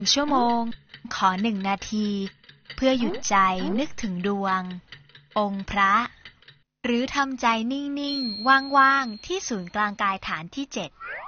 ชั่วโมงขอ1 นาทีเพื่อหยุดใจนึกถึงดวงองค์พระหรือทำใจนิ่งๆว่างๆที่ศูนย์กลางกายฐานที่7